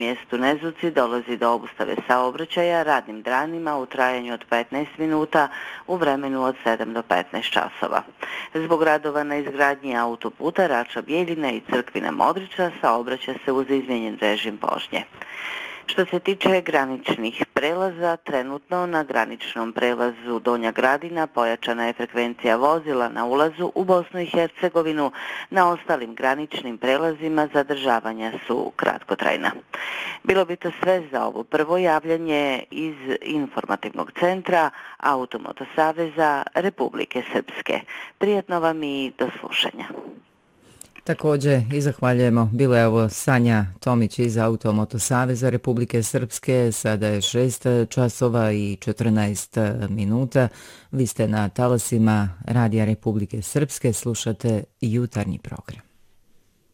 mjestu Nezuci dolazi do obustave saobraćaja radnim danima u trajanju od 15 minuta u vremenu od 7 do 15 časova. Zbog radova na izgradnji autoputa Rača-Bjeljina i Crkvina Modriča saobraća se uz izmijenjen režim vožnje. Što se tiče graničnih prelaza, trenutno na graničnom prelazu Donja Gradina pojačana je frekvencija vozila na ulazu u Bosnu i Hercegovinu, na ostalim graničnim prelazima zadržavanja su kratkotrajna. Bilo bi to sve za ovo prvo javljanje iz informativnog centra Automoto Saveza Republike Srpske. Prijetno vam i do slušanja. Također i zahvaljujemo. Bilo je ovo Sanja Tomić iz Automoto Saveza Republike Srpske. Sada je 6 časova i 14 minuta. Vi ste na talasima Radija Republike Srpske. Slušate jutarnji program.